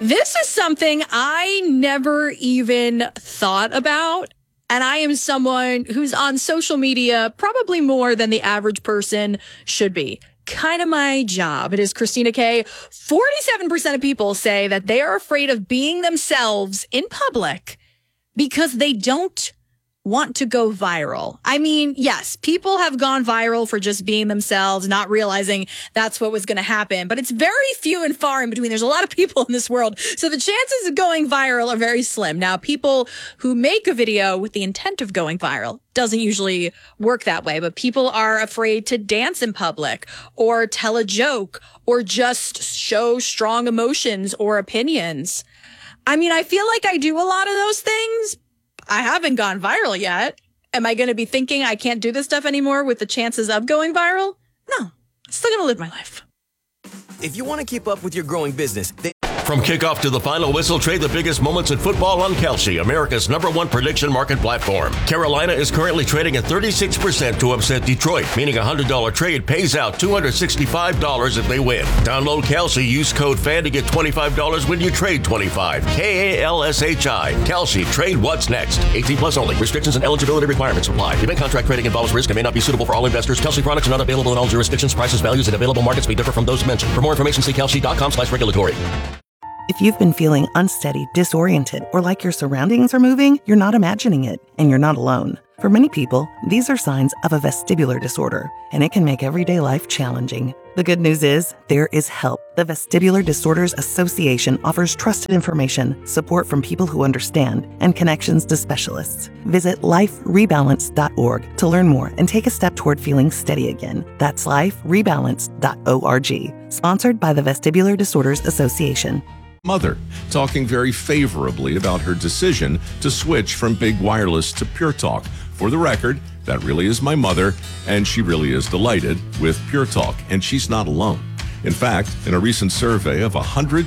This is something I never even thought about. And I am someone who's on social media probably more than the average person should be. Kind of my job. It is Christina K. 47% of people say that they are afraid of being themselves in public because they don't want to go viral. I mean, yes, people have gone viral for just being themselves, not realizing that's what was going to happen. But it's very few and far in between. There's a lot of people in this world. So the chances of going viral are very slim. Now, people who make a video with the intent of going viral doesn't usually work that way. But people are afraid to dance in public or tell a joke or just show strong emotions or opinions. I mean, I feel like I do a lot of those things. I haven't gone viral yet. Am I going to be thinking I can't do this stuff anymore with the chances of going viral? No, I'm still going to live my life. If you want to keep up with your growing business, From kickoff to the final whistle, trade the biggest moments in football on Kalshi, America's #1 prediction market platform. Carolina is currently trading at 36% to upset Detroit, meaning a $100 trade pays out $265 if they win. Download Kalshi, use code FAN to get $25 when you trade 25. KALSHI. Kalshi, trade what's next. 18 plus only. Restrictions and eligibility requirements apply. Event contract trading involves risk and may not be suitable for all investors. Kalshi products are not available in all jurisdictions. Prices, values, and available markets may differ from those mentioned. For more information, see kalshi.com/regulatory. If you've been feeling unsteady, disoriented, or like your surroundings are moving, you're not imagining it, and you're not alone. For many people, these are signs of a vestibular disorder, and it can make everyday life challenging. The good news is, there is help. The Vestibular Disorders Association offers trusted information, support from people who understand, and connections to specialists. Visit liferebalance.org to learn more and take a step toward feeling steady again. That's liferebalance.org. Sponsored by the Vestibular Disorders Association. Mother, talking very favorably about her decision to switch from Big Wireless to Pure Talk. For the record, that really is my mother, and she really is delighted with Pure Talk, and she's not alone. In fact, in a recent survey of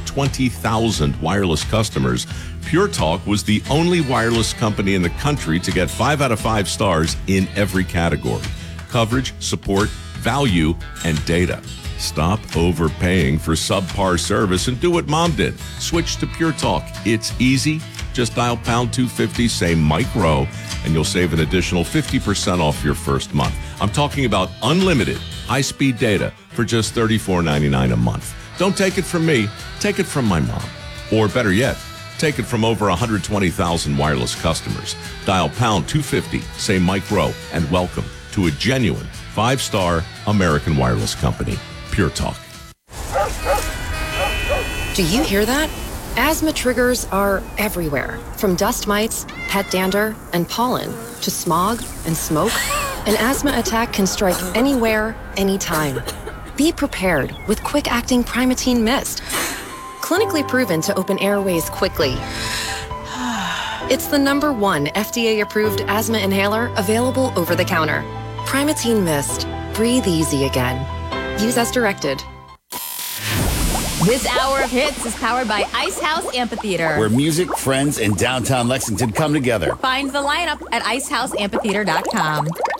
120,000 wireless customers, Pure Talk was the only wireless company in the country to get 5 out of 5 stars in every category: coverage, support, value, and data. Stop overpaying for subpar service and do what Mom did. Switch to Pure Talk. It's easy. Just dial pound 250, say Mike Rowe, and you'll save an additional 50% off your first month. I'm talking about unlimited high-speed data for just $34.99 a month. Don't take it from me. Take it from my mom. Or better yet, take it from over 120,000 wireless customers. Dial pound 250, say Mike Rowe, and welcome to a genuine 5-star American wireless company. Pure Talk. Do you hear that? Asthma triggers are everywhere, from dust mites, pet dander, and pollen, to smog and smoke. An asthma attack can strike anywhere, anytime. Be prepared with quick-acting Primatene Mist. Clinically proven to open airways quickly. It's the #1 FDA-approved asthma inhaler available over the counter. Primatene Mist. Breathe easy again. Use as directed. This hour of hits is powered by Ice House Amphitheater, where music, friends, and downtown Lexington come together. Find the lineup at icehouseamphitheater.com.